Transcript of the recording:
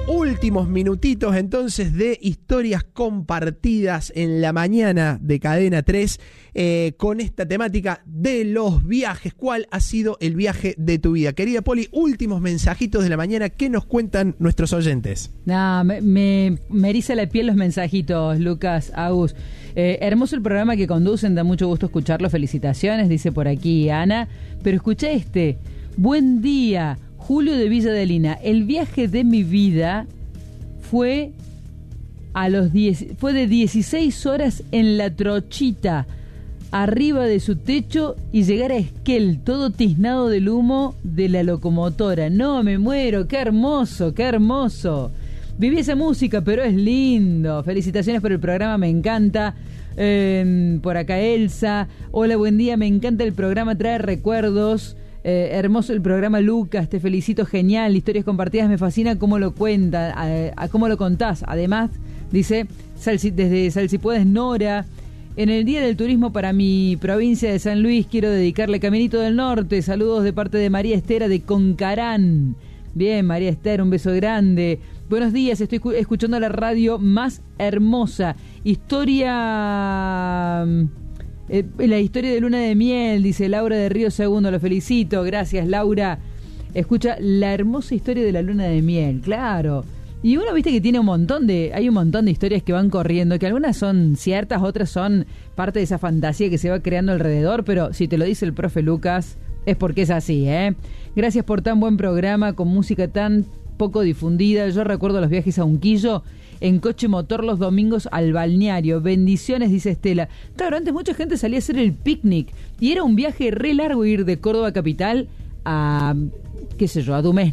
Últimos minutitos entonces de historias compartidas en la mañana de Cadena 3 con esta temática de los viajes. ¿Cuál ha sido el viaje de tu vida? Querida Poli, últimos mensajitos de la mañana. ¿Qué nos cuentan nuestros oyentes? Me eriza la piel los mensajitos, Lucas, Agus. Hermoso el programa que conducen, da mucho gusto escucharlo. Felicitaciones, dice por aquí Ana. Pero escucha este. Buen día. Julio de Villa Adelina, el viaje de mi vida fue de 16 horas en la trochita, arriba de su techo y llegar a Esquel, todo tiznado del humo de la locomotora. No, me muero, qué hermoso, qué hermoso. Viví esa música, pero es lindo. Felicitaciones por el programa, me encanta. Por acá Elsa, hola, buen día, me encanta el programa, trae recuerdos. Hermoso el programa, Lucas, te felicito, genial, historias compartidas, me fascina cómo lo cuentas, cómo lo contás. Además, dice, desde Salsipuedes, Nora, en el Día del Turismo para mi provincia de San Luis, quiero dedicarle Caminito del Norte, saludos de parte de María Estera de Concarán. Bien, María Esther, un beso grande. Buenos días, estoy escuchando la radio más hermosa. La historia de Luna de Miel, dice Laura de Río Segundo, lo felicito, gracias Laura. Escucha la hermosa historia de la Luna de Miel, claro. Y uno viste que hay un montón de historias que van corriendo, que algunas son ciertas, otras son parte de esa fantasía que se va creando alrededor, pero si te lo dice el profe Lucas, es porque es así, ¿eh? Gracias por tan buen programa, con música tan poco difundida. Yo recuerdo los viajes a Unquillo en coche motor los domingos al balneario. Bendiciones, dice Estela. Claro, antes mucha gente salía a hacer el picnic y era un viaje re largo ir de Córdoba capital a, qué sé yo, a Dumés.